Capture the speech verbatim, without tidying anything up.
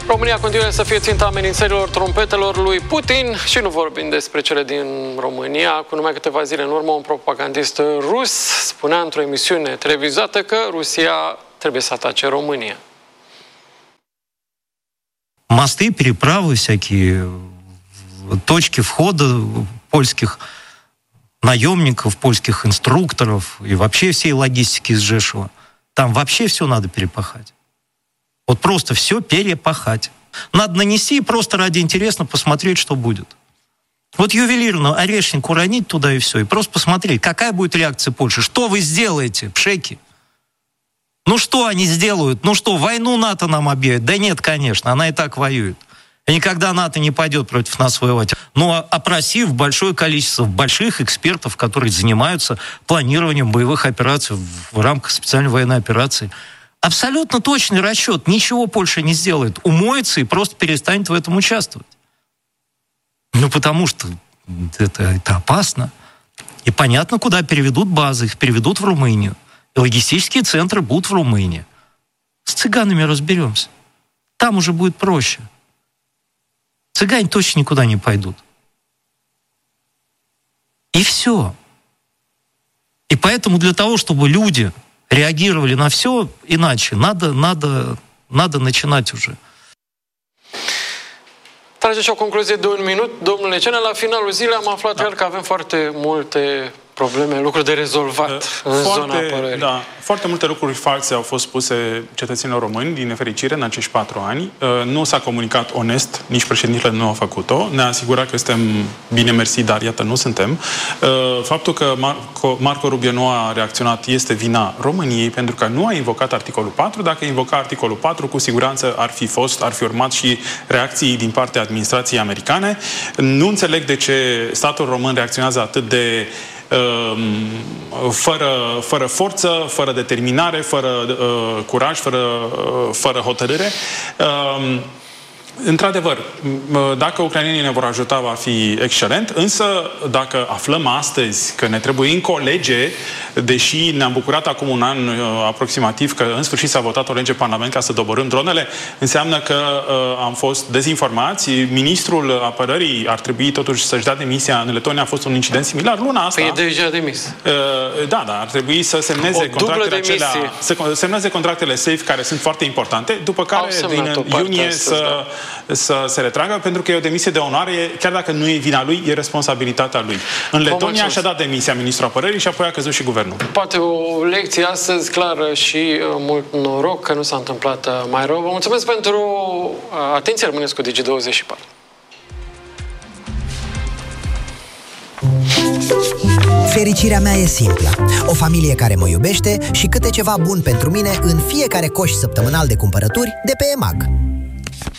România continuă să fie ținta amenințărilor trompetelor lui Putin și nu vorbim despre cele din România. Cu numai câteva zile în urmă, un propagandist rus spunea într-o emisiune televizată că Rusia trebuie să atace România. Мосты, переправы, всякие точки входа польских наемников, польских инструкторов и вообще всей логистики из Жешева. Там вообще все надо перепахать. Вот просто все перепахать. Надо нанести и просто ради интереса посмотреть, что будет. Вот ювелирно орешник уронить туда и все, и просто посмотреть, какая будет реакция Польши. Что вы сделаете, пшеки? Ну что они сделают? Ну что, войну НАТО нам объявят? Да нет, конечно, она и так воюет. И никогда НАТО не пойдет против нас воевать. Но опросив большое количество больших экспертов, которые занимаются планированием боевых операций в рамках специальной военной операции, абсолютно точный расчет. Ничего Польша не сделает. Умоется и просто перестанет в этом участвовать. Ну, потому что это, это опасно. И понятно, куда переведут базы. Их переведут в Румынию. И логистические центры будут в Румынии. С цыганами разберемся. Там уже будет проще. Цыгане точно никуда не пойдут. И все. И поэтому для того, чтобы люди реагировали на все иначе, надо, надо, надо начинать уже. Trage și o concluzie de un minut. Domnule Cene, la finalul zilei am aflat da. că avem foarte multe probleme, lucruri de rezolvat uh, în foarte, zona apărării. Da, foarte multe lucruri false au fost spuse cetățenilor români, din nefericire, în acești patru ani. Uh, nu s-a comunicat onest, nici președintele nu a făcut-o. Ne-a asigurat că suntem bine mersi, dar iată, nu suntem. Uh, faptul că Marco, Marco Rubio nu a reacționat este vina României, pentru că nu a invocat articolul patru. Dacă invoca articolul patru, cu siguranță ar fi fost, ar fi urmat și reacții din partea administrației americane. Nu înțeleg de ce statul român reacționează atât de fără, fără forță, fără determinare, fără uh, curaj, fără, uh, fără hotărâre. Uh, Într-adevăr, dacă ucrainenii ne vor ajuta, va fi excelent, însă dacă aflăm astăzi că ne trebuie încă o lege, deși ne-am bucurat acum un an aproximativ că în sfârșit s-a votat o lege în Parlament ca să doborâm dronele, înseamnă că uh, am fost dezinformați. Ministrul Apărării ar trebui totuși să-și dea demisia. În Letonia a fost un incident similar luna asta. Păi e deja demis. Uh, da, da, ar trebui să semneze o contractele acelea, să semneze contractele safe, care sunt foarte importante, după care din iunie să să se retragă, pentru că e o demisie de onoare, chiar dacă nu e vina lui, e responsabilitatea lui. În Letonia și-a dat demisia ministrul apărării și apoi a căzut și guvernul. Poate o lecție astăzi clară și uh, mult noroc că nu s-a întâmplat uh, mai rău. Vă mulțumesc pentru uh, atenție. Rămâneți cu Digi douăzeci și patru. Fericirea mea e simplă. O familie care mă iubește și câte ceva bun pentru mine în fiecare coș săptămânal de cumpărături de pe EMAG.